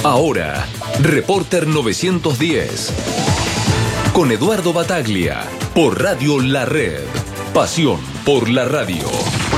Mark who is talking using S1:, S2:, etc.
S1: Ahora, Reporter 910. Con Eduardo Bataglia, por Radio La Red. Pasión por la radio.